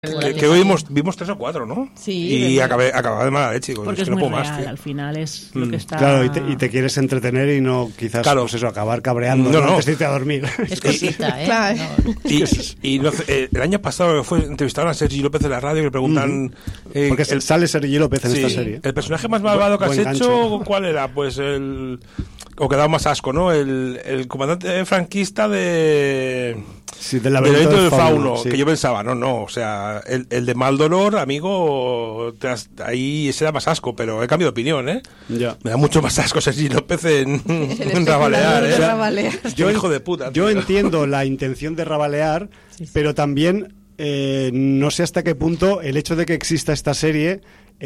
Que hoy vimos 3 o 4, ¿no? Sí. Y acababa de mala leche. Porque es no muy puedo real, más, tío. al final es lo que está... Claro, y te quieres entretener y no quizás pues eso, acabar cabreando antes de irte a dormir. Es cosita, ¿eh? Claro. No. Y el año pasado entrevistaron a Sergi López en la radio y le preguntan... Porque sale Sergi López en esta serie. El personaje más malvado que has Buen hecho, gancho. ¿cuál era? Pues el... O que daba más asco, ¿no? El comandante franquista de... Sí, del laberinto del del fauno, sí. que yo pensaba, no, o sea, el de Maldolor, amigo, ahí ese da más asco, pero he cambiado de opinión, ¿eh? Ya. Me da mucho más asco Sergi López en Rabalear, ¿eh? de Rabalear. Hijo de puta. Yo tío. entiendo la intención de Rabalear, pero también no sé hasta qué punto el hecho de que exista esta serie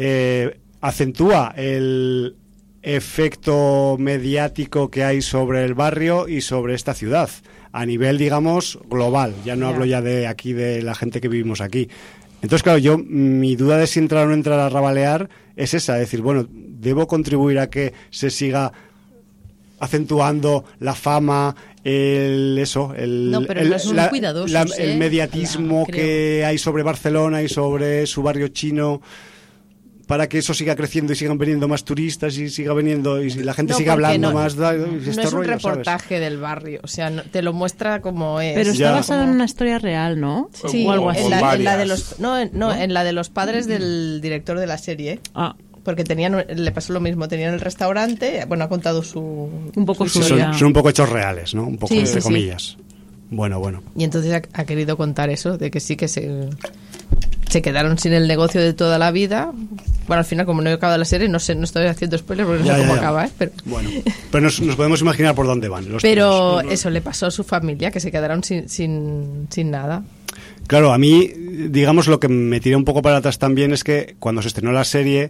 acentúa el efecto mediático que hay sobre el barrio y sobre esta ciudad a nivel, digamos, global. Ya no hablo ya de aquí, de la gente que vivimos aquí. Entonces, claro, mi duda de si entrar o no entrar a Rabalear es esa, es decir, bueno, ¿debo contribuir a que se siga acentuando la fama, No, pero no son cuidadosos, el mediatismo creo. que hay sobre Barcelona y sobre su barrio chino, para que eso siga creciendo y sigan viniendo más turistas y siga viniendo y la gente siga hablando más no este es un rollo, reportaje ¿sabes? del barrio, o sea, te lo muestra como es. Pero está Ya. basado en una historia real, ¿no? Sí, O algo así. en la de varias. los en la de los padres del director de la serie. Ah, Porque le pasó lo mismo, tenían el restaurante, bueno, ha contado un poco Sí, su vida. son un poco hechos reales, ¿no? Un poco, Sí, entre sí, sí. comillas. Bueno. Y entonces ha querido contar eso, de que sí que se quedaron sin el negocio de toda la vida. Bueno, al final, como no he acabado la serie, no estoy haciendo spoilers porque no sé cómo acaba, ¿eh? Bueno, pero nos podemos imaginar por dónde van. Pero eso le pasó a su familia, que se quedaron sin nada. Claro, a mí, digamos, lo que me tira un poco para atrás también es que cuando se estrenó la serie,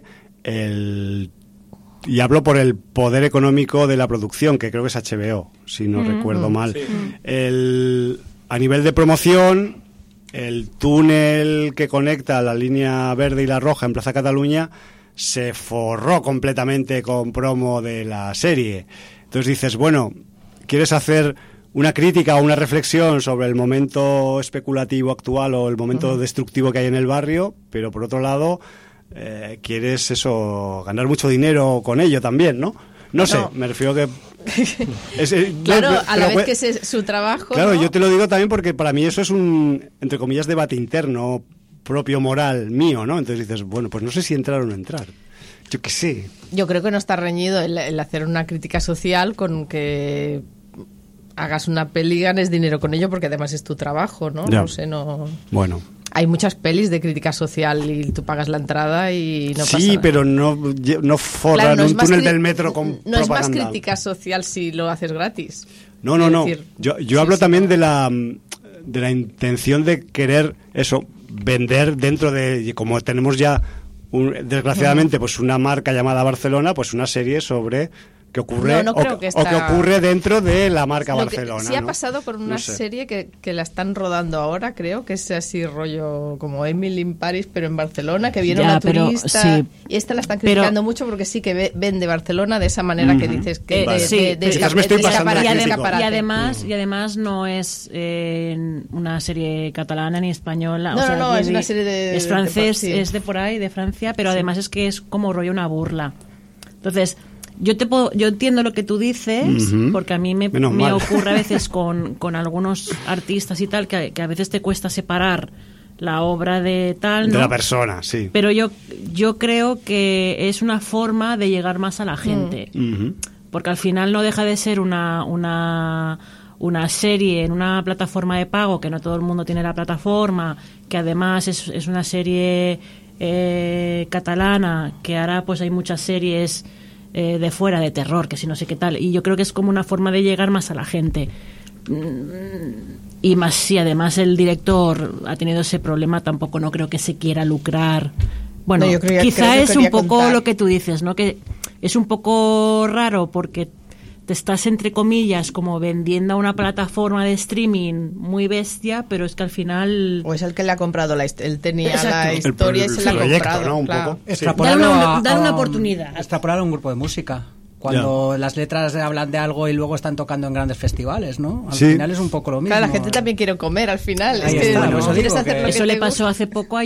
y hablo por el poder económico de la producción, que creo que es HBO, si no recuerdo mal. Sí. A nivel de promoción, el túnel que conecta la línea verde y la roja en Plaza Cataluña se forró completamente con promo de la serie. Entonces dices, bueno, ¿quieres hacer una crítica o una reflexión sobre el momento especulativo actual o el momento destructivo que hay en el barrio? Pero por otro lado, quieres ganar mucho dinero con ello también, ¿no? No sé, me refiero que... Claro, a la vez que es su trabajo. Claro, ¿no? yo te lo digo también porque para mí eso es un, entre comillas, debate interno, propio moral mío, ¿no? Entonces dices, bueno, pues no sé si entrar o no entrar. Yo qué sé. Yo creo que no está reñido el hacer una crítica social con que hagas una peli y ganes dinero con ello, porque además es tu trabajo, ¿no? Ya. No sé, no... Bueno. Hay muchas pelis de crítica social y tú pagas la entrada y no pasa nada. Sí, pero no forran Claro, un túnel del metro con no es más propaganda. crítica social si lo haces gratis. No. Decir, Yo hablo también de la intención de querer vender dentro de, como tenemos ya desgraciadamente pues una marca llamada Barcelona, pues una serie sobre que ocurre No creo que o que ocurre dentro de la marca Lo Barcelona. sí ha ¿no? pasado con una No sé. serie que la están rodando ahora, creo, que es así rollo como Emily in Paris, pero en Barcelona, que viene una turista. Sí. Y esta la están criticando mucho porque sí que vende Barcelona de esa manera que dices que Vale. Quizás me estoy pasando de crítico. Y además no es una serie catalana ni española. No, es una serie de... Es francés, sí. es de por ahí, de Francia, pero además es que es como rollo una burla. Entonces... Yo entiendo lo que tú dices, porque a mí me ocurre a veces con algunos artistas y tal, que a veces te cuesta separar la obra de tal, ¿no? De la persona, sí. Pero yo creo que es una forma de llegar más a la gente, porque al final no deja de ser una serie en una plataforma de pago, que no todo el mundo tiene la plataforma, que además es una serie catalana, que ahora pues hay muchas series de fuera, de terror, que si no sé qué tal, y yo creo que es como una forma de llegar más a la gente. Y más si además el director ha tenido ese problema, tampoco no creo que se quiera lucrar. Bueno, no, quizá es un poco contar. lo que tú dices, ¿no? Que es un poco raro porque te estás, entre comillas, como vendiendo a una plataforma de streaming muy bestia, pero es que al final... O es el que le ha comprado, él tenía Exacto. la historia y se la ha proyecto, comprado. ¿no? Un claro. poco. Extrapolarlo Dar una oportunidad. Extrapolar a un grupo de música. cuando las letras hablan de algo y luego están tocando en grandes festivales, ¿no? Al Sí. final es un poco lo mismo. Claro, la gente también quiere comer al final. Ahí Es que está, no por eso quieres digo hacer que- lo que Eso te le gusta. pasó hace poco a